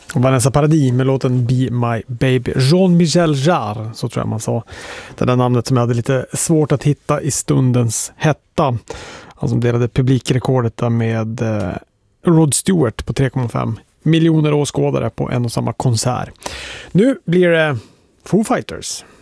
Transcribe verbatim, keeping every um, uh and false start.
Vanessa Paradis med låten Be My Baby. Jean-Michel Jarre, så tror jag man sa. Det där namnet som jag hade lite svårt att hitta i stundens hetta. Han som delade publikrekordet där med eh, Rod Stewart på tre komma fem miljoner åskådare på en och samma konsert. Nu blir det Foo Fighters.